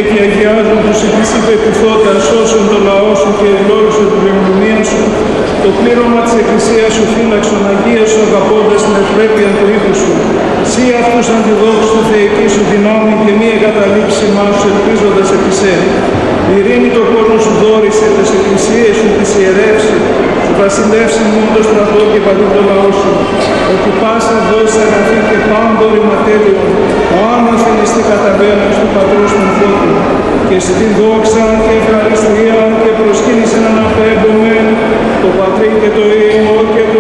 και αγιάζουν τους εις υπεπιθώντας σώσον το λαό σου και ευλόγησον την πληρονομία σου, το πλήρωμα της Εκκλησίας σου φύλαξον, αγία σου αγαπώντας την ευπρέπεια του είδους σου. Σύ αυτούς αντιδόξους του θεϊκή σου δυνάμει και μη εγκαταλείψει μας ελπίζοντας επί σε. Ειρήνη το κόσμο σου δόρισε, τις εκκλησίες σου τις ιερεύσει, σου βασιλεύσει μόνο το στρατό και παντού το λαό σου. Ότι πάσα δώσει αγαθή και πάντο ρηματέλειο, ο άνος θελιστή καταβαίνας του Πατρός των Φώτων. Και στην δόξα και ευχαριστία και προσκύνησεν αναπέμπομεν, το Πατρί και το Υιό και